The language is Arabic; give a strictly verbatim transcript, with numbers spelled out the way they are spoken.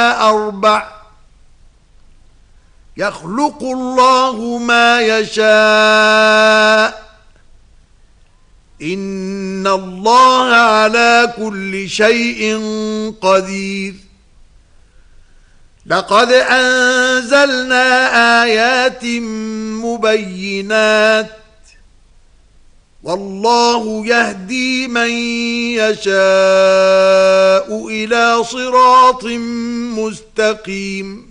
أربع يخلق الله ما يشاء إن الله على كل شيء قدير. لقد أنزلنا آيات مبينات والله يهدي من يشاء إلى صراط مستقيم.